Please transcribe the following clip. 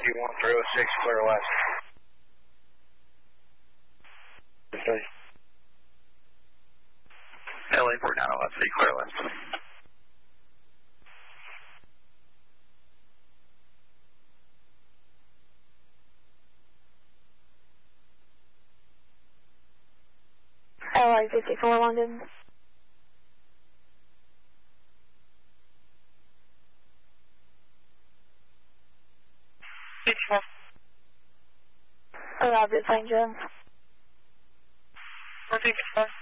1306, clear west. Okay. LA 49, let's see, clear west. LA 54, London. Arrived at St. John's. 1455.